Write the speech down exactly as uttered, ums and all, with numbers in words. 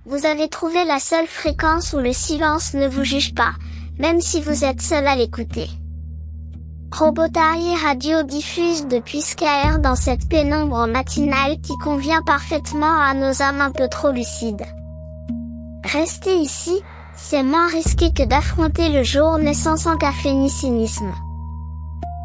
Vous avez trouvé la seule fréquence où le silence ne vous juge pas, même si vous êtes seul à l'écouter. Robotari Radio diffuse depuis Skyr dans cette pénombre matinale qui convient parfaitement à nos âmes un peu trop lucides. Rester ici, c'est moins risqué que d'affronter le jour naissant sans café ni cynisme.